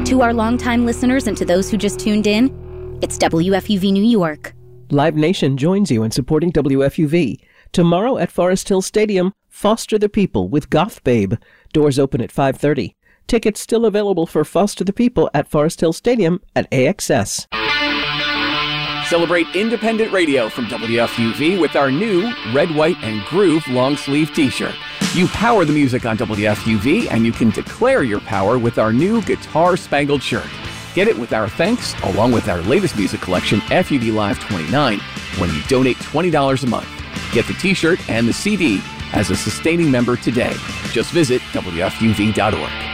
To our longtime listeners and to those who just tuned in, it's WFUV New York. Live Nation joins you in supporting WFUV. Tomorrow at Forest Hill Stadium, Foster the People with Goth Babe. Doors open at 5:30. Tickets still available for Foster the People at Forest Hill Stadium at AXS. Celebrate independent radio from WFUV with our new Red, White, and Groove long-sleeve t-shirt. You power the music on WFUV, and you can declare your power with our new guitar-spangled shirt. Get it with our thanks, along with our latest music collection, FUV Live 29, when you donate $20 a month. Get the t-shirt and the CD as a sustaining member today. Just visit WFUV.org.